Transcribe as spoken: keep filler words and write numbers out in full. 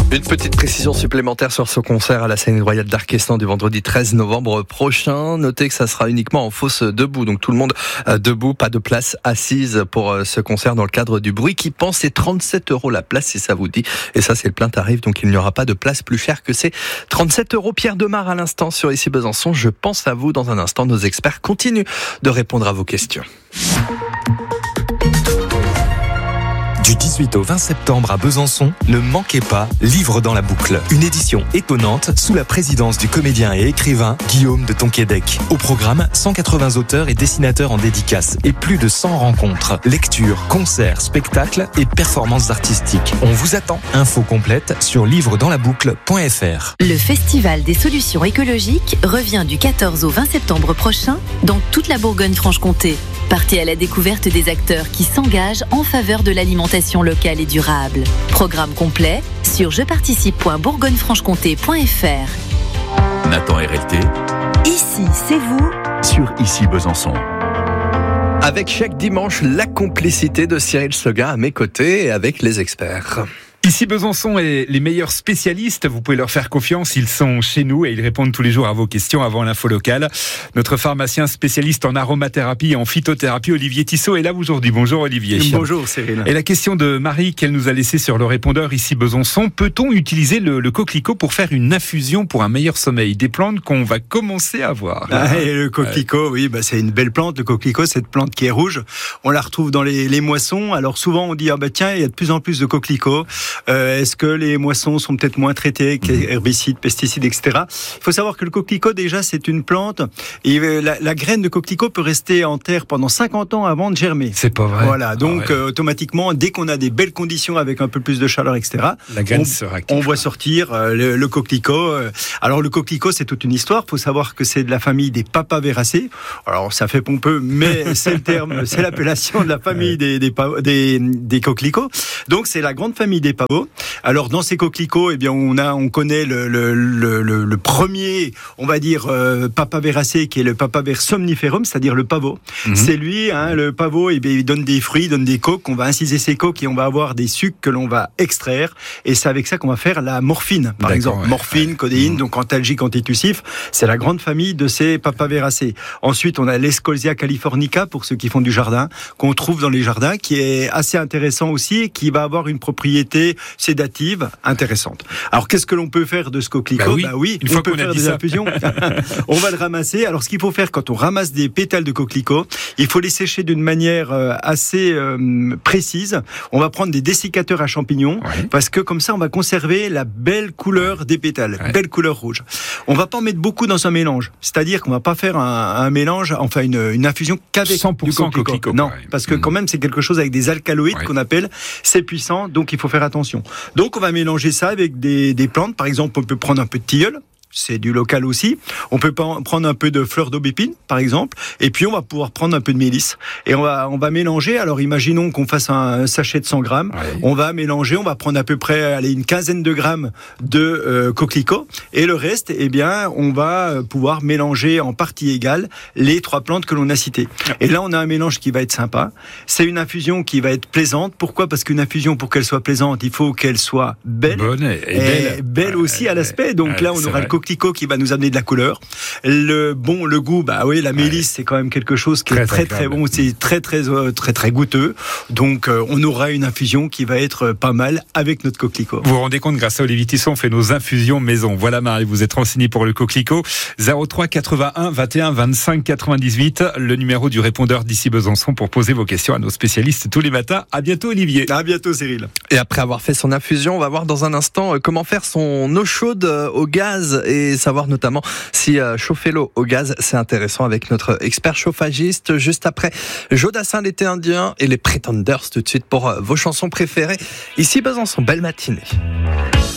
Une petite précision supplémentaire sur ce concert à la scène royale d'Arquestan du vendredi treize novembre prochain. Notez que ça sera uniquement en fosse debout, donc tout le monde debout, pas de place assise pour ce concert dans le cadre du Bruit qui pense. C'est trente-sept euros la place si ça vous dit. Et ça c'est le plein tarif, donc il n'y aura pas de place plus chère que ces trente-sept euros. Pierre Demar à l'instant sur Ici Besançon. Je pense à vous dans un instant. Nos experts continuent de répondre à vos questions. Du dix-huit au vingt septembre à Besançon, ne manquez pas Livre dans la boucle. Une édition étonnante sous la présidence du comédien et écrivain Guillaume de Tonquédec. Au programme, cent quatre-vingts auteurs et dessinateurs en dédicace et plus de cent rencontres, lectures, concerts, spectacles et performances artistiques. On vous attend. Info complète sur livre dans la boucle point f r. Le Festival des solutions écologiques revient du quatorze au vingt septembre prochain dans toute la Bourgogne-Franche-Comté. Partez à la découverte des acteurs qui s'engagent en faveur de l'alimentation locale et durable. Programme complet sur je participe point bourgogne franche comté point f r. Nathan R L T. Ici, c'est vous. Sur Ici Besançon. Avec chaque dimanche, la complicité de Cyril Seguin à mes côtés et avec les experts. Ici Besançon et les meilleurs spécialistes, vous pouvez leur faire confiance, ils sont chez nous et ils répondent tous les jours à vos questions avant l'info locale. Notre pharmacien spécialiste en aromathérapie et en phytothérapie, Olivier Tissot, est là aujourd'hui. Bonjour Olivier. Bonjour Cyril. Et la question de Marie qu'elle nous a laissée sur le répondeur Ici Besançon, peut-on utiliser le, le coquelicot pour faire une infusion pour un meilleur sommeil? Des plantes qu'on va commencer à voir. Ah, et le coquelicot, oui, bah, c'est une belle plante. Le coquelicot, cette plante qui est rouge, on la retrouve dans les, les moissons. Alors souvent on dit, ah bah tiens, il y a de plus en plus de coquelicots. Euh, est-ce que les moissons sont peut-être moins traitées avec mmh. herbicides, pesticides, et cetera. Il faut savoir que le coquelicot, déjà, c'est une plante. Et la, la graine de coquelicot peut rester en terre pendant cinquante ans avant de germer. C'est pas vrai. Voilà, donc ah ouais. euh, automatiquement, dès qu'on a des belles conditions avec un peu plus de chaleur, et cetera, la graine on, se réactive. On voit sortir euh, le, le coquelicot. Alors le coquelicot, c'est toute une histoire. Il faut savoir que c'est de la famille des papaveracées. Alors ça fait pompeux, mais c'est le terme, c'est l'appellation de la famille des, des, des, des coquelicots. Donc c'est la grande famille des pavots. Alors dans ces coquelicots, eh bien on a, on connaît le, le, le, le, le premier, on va dire euh, papaveracé, qui est le Papaver somniferum, c'est-à-dire le pavot. Mm-hmm. C'est lui, hein, le pavot. Eh bien il donne des fruits, il donne des coques. On va inciser ces coques et on va avoir des sucres que l'on va extraire. Et c'est avec ça qu'on va faire la morphine, par D'accord, exemple, ouais, morphine, ouais. codéine, mmh. donc antalgique, antitussif. C'est la grande famille de ces papaveracées. Ensuite, on a l'Escolsia californica pour ceux qui font du jardin, qu'on trouve dans les jardins, qui est assez intéressant aussi, et qui va avoir une propriété sédative intéressante. Alors, qu'est-ce que l'on peut faire de ce coquelicot? Bah oui, bah oui une on fois peut qu'on faire a dit des ça. infusions. On va le ramasser. Alors, ce qu'il faut faire quand on ramasse des pétales de coquelicot, il faut les sécher d'une manière assez euh, précise. On va prendre des dessicateurs à champignons, ouais. parce que comme ça, on va conserver la belle couleur des pétales, ouais. belle couleur rouge. On va pas en mettre beaucoup dans un mélange. C'est-à-dire qu'on va pas faire un, un mélange, enfin une, une infusion qu'avec cent pour cent du coquelicot. coquelicot. Non, ouais. parce que quand même, c'est quelque chose avec des alcaloïdes ouais. qu'on appelle. C'est puissant, donc il faut faire attention. Donc on va mélanger ça avec des, des plantes. Par exemple, on peut prendre un peu de tilleul. C'est du local aussi. On peut prendre un peu de fleur d'aubépine, par exemple, et puis on va pouvoir prendre un peu de mélisse. Et on va, on va mélanger. Alors, imaginons qu'on fasse un sachet de cent grammes. Ouais. On va mélanger, on va prendre à peu près allez, une quinzaine de grammes de euh, coquelicot. Et le reste, eh bien, on va pouvoir mélanger en partie égale les trois plantes que l'on a citées. Et là, on a un mélange qui va être sympa. C'est une infusion qui va être plaisante. Pourquoi ? Parce qu'une infusion, pour qu'elle soit plaisante, il faut qu'elle soit belle. Bonne et, et belle. Et belle aussi ouais, à l'aspect. Donc ouais, là, on aura vrai. le coquelicot qui va nous amener de la couleur. Le bon, le goût, bah oui, la mélisse, ouais. c'est quand même quelque chose qui très, est très très, très bon. C'est très très très très très goûteux. Donc euh, on aura une infusion qui va être pas mal avec notre coquelicot. Vous vous rendez compte, grâce à Olivier Tisson, on fait nos infusions maison. Voilà Marie, vous êtes renseigné pour le coquelicot. zéro trois quatre-vingt-un vingt et un vingt-cinq quatre-vingt-dix-huit, le numéro du répondeur d'Ici Besançon pour poser vos questions à nos spécialistes tous les matins. À bientôt Olivier. À bientôt Cyril. Et après avoir fait son infusion, on va voir dans un instant comment faire son eau chaude au gaz et savoir notamment si euh, chauffer l'eau au gaz, c'est intéressant avec notre expert chauffagiste. Juste après, Jodassin, l'été indien et les Pretenders tout de suite pour euh, vos chansons préférées. Ici Besançon, belle matinée.